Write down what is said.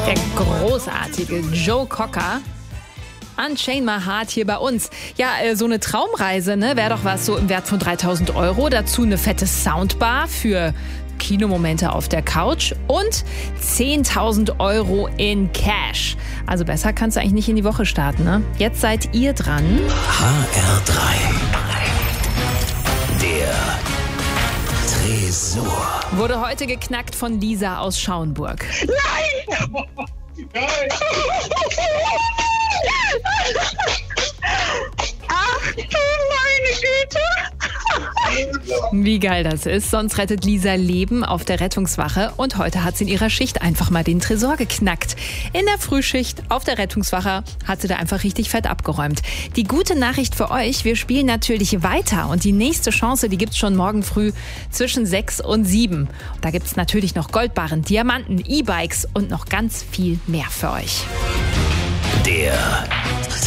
Der großartige Joe Cocker. Unchain My Heart hier bei uns. Ja, so eine Traumreise, ne? Wäre doch was so im Wert von 3.000 €. Dazu eine fette Soundbar für Kinomomente auf der Couch und 10.000 € in Cash. Also besser kannst du eigentlich nicht in die Woche starten, ne? Jetzt seid ihr dran. HR3. Der Tresor. Wurde heute geknackt von Lisa aus Schauenburg. Nein! Ach du meine Güte! Wie geil das ist. Sonst rettet Lisa Leben auf der Rettungswache. Und heute hat sie in ihrer Schicht einfach mal den Tresor geknackt. In der Frühschicht auf der Rettungswache hat sie da einfach richtig fett abgeräumt. Die gute Nachricht für euch, wir spielen natürlich weiter. Und die nächste Chance, die gibt's schon morgen früh zwischen 6 und 7. Da gibt's natürlich noch Goldbarren, Diamanten, E-Bikes und noch ganz viel mehr für euch.